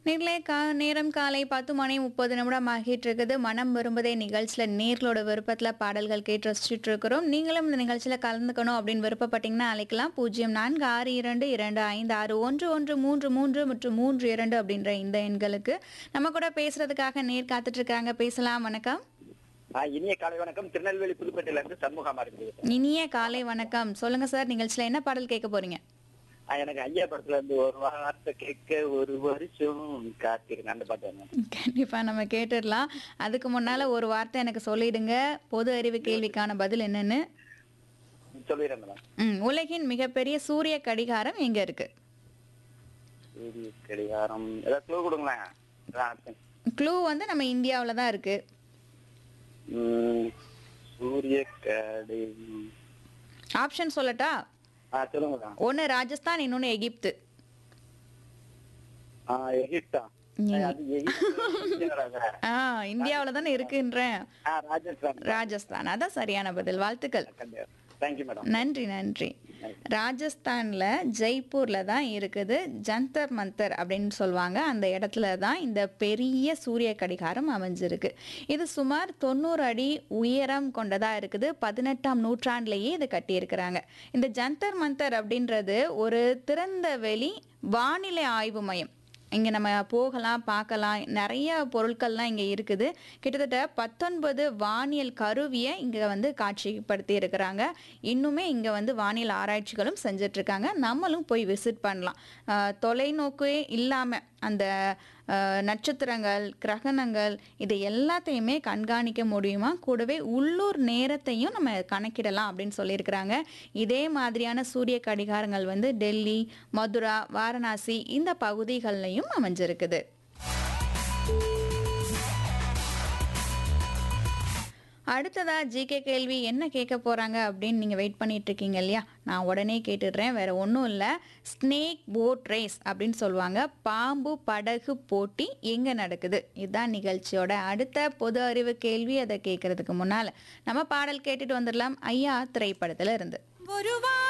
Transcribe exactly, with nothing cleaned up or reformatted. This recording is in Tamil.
நேர்களே கா நேரம் காலை பத்து மணி முப்பது நிமிடம் ஆகிட்டு இருக்குது. மனம் விரும்புதே நிகழ்ச்சியில் நேர்களோட விருப்பத்தில் பாடல்கள் கேட்டு ரசிச்சுட்டு இருக்கிறோம். நீங்களும் இந்த நிகழ்ச்சியில் கலந்துக்கணும் அப்படின்னு விருப்பப்பட்டீங்கன்னா அழைக்கலாம். பூஜ்ஜியம் நான்கு ஆறு இரண்டு இரண்டு ஐந்து ஆறு ஒன்று ஒன்று மூன்று மூன்று மற்றும் மூன்று இரண்டு அப்படின்ற இந்த எண்களுக்கு நம்ம கூட பேசுறதுக்காக நேர் காத்துட்டு இருக்காங்க. பேசலாம். வணக்கம். ஆ, இனிய காலை வணக்கம். திருநெல்வேலி புதுப்பேட்டையில இருந்து சண்முகமா இருக்குது. இனிய காலை வணக்கம். சொல்லுங்க சார், நிகழ்ச்சியில் என்ன பாடல் கேட்க போறீங்க? ஆ, எனக்கு ஐயா படத்துல இருந்து ஒரு வார்த்தை கேட்க ஒரு வருஷம் காத்திருக்கேன் அந்த பாட்டு வேணும். கண்டிப்பா நம்ம கேட்டுடலாம். அதுக்கு முன்னால ஒரு வார்த்தை எனக்கு சொல்லிடுங்க. பொது அறிவு கேள்விக்கான பதில் என்னன்னு. சொல்லிடுறேன் மேடம். ம் உலகின் மிகப்பெரிய சூரிய கடிகாரம் எங்க இருக்கு? சூரிய கடிகாரம் ஏதாவது க்ளூ கொடுங்களேன். அதான், க்ளூ வந்து நம்ம இந்தியாவில் தான் இருக்கு. ம், சூரிய கடி ஆப்ஷன் சொல்லட்டா? ஆ சொல்லுங்க. ஒன்று ராஜஸ்தான், இன்னொன்று எகிப்து. ஆ, எகிப்தா? நீ- அது எகிப்து. ஆ இந்தியாவில் தானே இருக்குன்றேன். ஆ, ராஜஸ்தான். ராஜஸ்தான் அதான் சரியான பதில். வாழ்த்துக்கள். Thank you madam. நன்றி நன்றி. ராஜஸ்தான்ல ஜெய்ப்பூர்ல தான் இருக்குது ஜந்தர் மந்தர் அப்படின்னு சொல்லுவாங்க. அந்த இடத்துல தான் இந்த பெரிய சூரிய கடிகாரம் அமைஞ்சிருக்கு. இது சுமார் தொண்ணூறு அடி உயரம் கொண்டதா இருக்குது. பதினெட்டாம் நூற்றாண்டுலேயே இது கட்டியிருக்கிறாங்க. இந்த ஜந்தர் மந்தர் அப்படின்றது ஒரு திறந்த வெளி வானிலை ஆய்வு மையம். இங்கே நம்ம போகலாம், பார்க்கலாம். நிறைய பொருட்கள்லாம் இங்கே இருக்குது. கிட்டத்தட்ட பத்தொன்பது வானியல் கருவியை இங்கே வந்து காட்சிப்படுத்தி இருக்கிறாங்க. இன்னுமே இங்கே வந்து வானியல் ஆராய்ச்சிகளும் செஞ்சிட்ருக்காங்க. நம்மளும் போய் விசிட் பண்ணலாம். ஆஹ் தொலைநோக்கே இல்லாமல் அந்த ஆஹ் நட்சத்திரங்கள், கிரகணங்கள் இது எல்லாத்தையுமே கண்காணிக்க முடியுமா. கூடவே உள்ளூர் நேரத்தையும் நம்ம கணக்கிடலாம் அப்படின்னு சொல்லியிருக்கிறாங்க. இதே மாதிரியான சூரிய கடிகாரங்கள் வந்து டெல்லி, மதுரா, வாரணாசி இந்த பகுதிகள்லையும் அமைஞ்சிருக்குது. அடுத்ததா ஜிகே கேள்வி என்ன கேட்க போறாங்க அப்படின்னு நீங்க வெயிட் பண்ணிட்டு இருக்கீங்க இல்லையா? நான் உடனே கேட்டுடுறேன். வேற ஒன்றும் இல்லை. ஸ்னேக் போட் ரேஸ் அப்படின்னு சொல்லுவாங்க. பாம்பு படகு போட்டி எங்க நடக்குது? இதுதான் நிகழ்ச்சியோட அடுத்த பொது அறிவு கேள்வி. அதை கேட்கறதுக்கு முன்னால நம்ம பாடல் கேட்டுட்டு வந்துடலாம். ஐயா திரைப்படத்துல இருந்து.